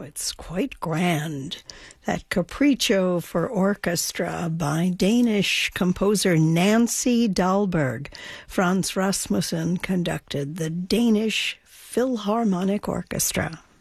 it's quite grand. That Capriccio for orchestra by Danish composer Nancy Dahlberg. Frans Rasmussen conducted the Danish Philharmonic Orchestra.